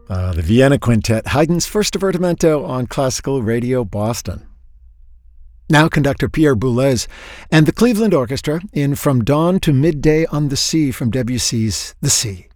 The Vienna Quintet, Haydn's first divertimento on Classical Radio Boston. Now conductor Pierre Boulez and the Cleveland Orchestra in From Dawn to Midday on the Sea from Debussy's The Sea.